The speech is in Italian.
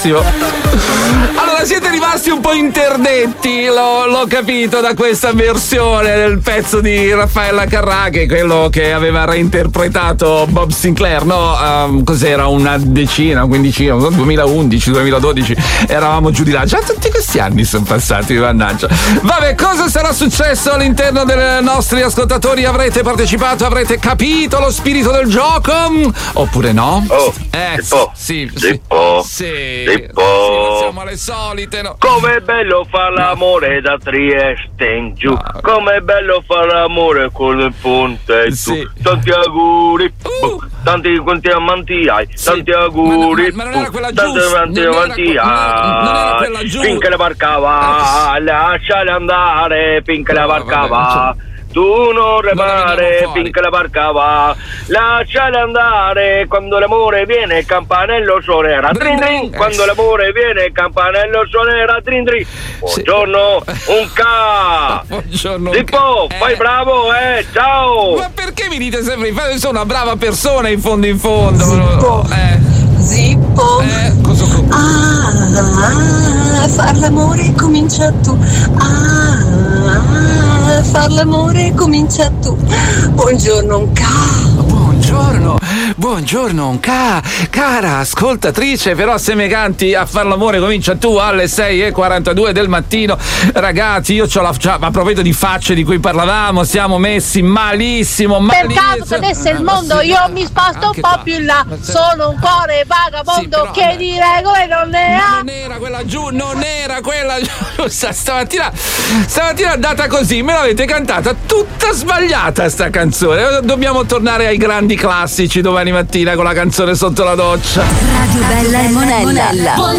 Allora siete rimasti un po' interdetti, l'ho capito da questa versione del pezzo di Raffaella Carrà, che è quello che aveva reinterpretato Bob Sinclair, no? Cos'era, una decina, quindicina, 2011, 2012, eravamo giù di là. Già tutti questi anni sono passati, mannaggia. Vabbè, cosa sarà successo all'interno dei nostri ascoltatori? Avrete partecipato? Avrete capito lo spirito del gioco? Oppure no? Sì. Siamo alle solite, no? Com'è bello far l'amore da Trieste in giù, com'è bello far l'amore con il ponte in su. Tanti auguri, tanti quanti amanti hai, tanti auguri, ma non era quella tanti giusta, amanti non era quella hai, giusta. finché la barcava, lasciale andare, finché la barcava. Tu non remare finché la barca va, lasciale andare, quando l'amore viene il campanello suonerà trin trin, quando l'amore viene il campanello suonerà trin trin. Buongiorno, un ca. Buongiorno. Zippo, fai bravo, ciao. Ma perché mi dite sempre io sono una brava persona in fondo? Zippo. Far l'amore comincia tu. Far l'amore comincia tu. Buongiorno un ca. Buongiorno un cara ascoltatrice, però se mi canti a far l'amore comincia tu alle 6:42 del mattino. Ragazzi, io c'ho a proposito di facce di cui parlavamo, siamo messi malissimo. Per caso cadesse il mondo, io mi sposto un po' più in là. Sono un cuore vagabondo che di regole non ne ha. Non era quella giusta. Stamattina è andata così, me l'avete cantata tutta sbagliata sta canzone. Dobbiamo tornare ai grandi classici domani mattina con la canzone sotto la doccia. Radio Bella e Monella.